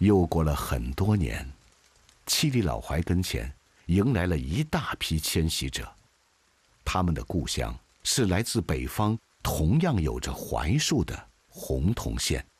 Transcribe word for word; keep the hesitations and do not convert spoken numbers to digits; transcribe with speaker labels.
Speaker 1: 又过了很多年，七里老槐跟前迎来了一大批迁徙者，他们的故乡是来自北方同样有着槐树的洪洞县。